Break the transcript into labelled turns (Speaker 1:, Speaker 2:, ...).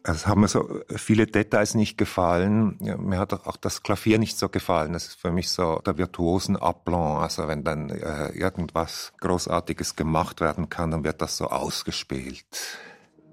Speaker 1: Es haben mir so viele Details nicht gefallen. Ja, mir hat auch das Klavier nicht so gefallen. Das ist für mich so der virtuosen Aplomb. Also wenn dann irgendwas Großartiges gemacht werden kann, dann wird das so ausgespielt.